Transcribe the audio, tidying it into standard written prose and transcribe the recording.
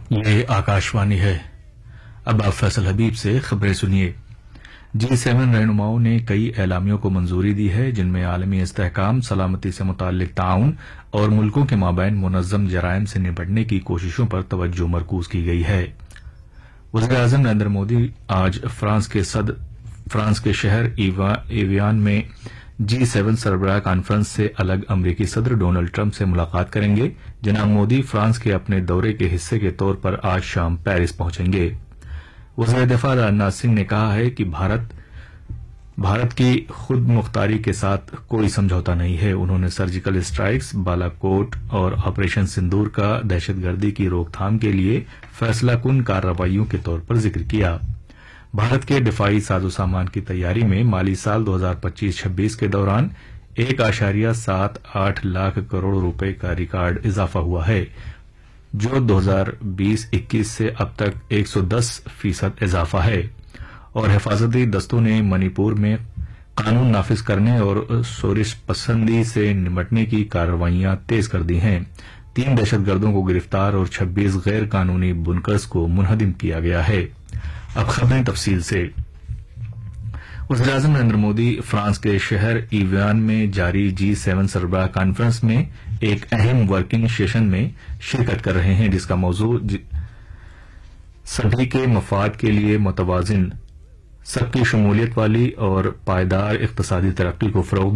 یہ آکاشوانی ہے۔ اب آپ فیصل حبیب سے خبریں سنیے۔ G7 رہنماؤں نے کئی اعلامیوں کو منظوری دی ہے جن میں عالمی استحکام، سلامتی سے متعلق تعاون اور ملکوں کے مابین منظم جرائم سے نمٹنے کی کوششوں پر توجہ مرکوز کی گئی ہے۔ وزیر اعظم نریندر مودی آج فرانس کے شہر ایویان میں G7 سربراہ کانفرنس سے الگ امریکی صدر ڈونلڈ ٹرمپ سے ملاقات کریں گے۔ جناب مودی فرانس کے اپنے دورے کے حصے کے طور پر آج شام پیرس پہنچیں گے۔ وزیر دفاع راجناتھ سنگھ نے کہا ہے کہ بھارت کی خود مختاری کے ساتھ کوئی سمجھوتا نہیں ہے۔ انہوں نے سرجیکل اسٹرائیکس، بالاکوٹ اور آپریشن سندور کا دہشت گردی کی روک تھام کے لیے فیصلہ کن کارروائیوں کے طور پر ذکر کیا۔ بھارت کے دفاعی ساز و سامان کی تیاری میں مالی سال 2025-26 کے دوران 1.78 لاکھ کروڑ روپے کا ریکارڈ اضافہ ہوا ہے، جو 2020-21 سے اب تک 110% اضافہ ہے، اور حفاظتی دستوں نے منی پور میں قانون نافذ کرنے اور شورش پسندی سے نمٹنے کی کارروائیاں تیز کر دی ہیں۔ 3 دہشت گردوں کو گرفتار اور 26 غیر قانونی بنکرز کو منہدم کیا گیا ہے۔ اب خبریں تفصیل سے۔ وزیر اعظم نریندر مودی فرانس کے شہر ایویان میں جاری G7 سربراہ کانفرنس میں ایک اہم ورکنگ سیشن میں شرکت کر رہے ہیں، جس کا موضوع سبھی کے مفاد کے لیے متوازن، سب کی شمولیت والی اور پائیدار اقتصادی ترقی کو فروغ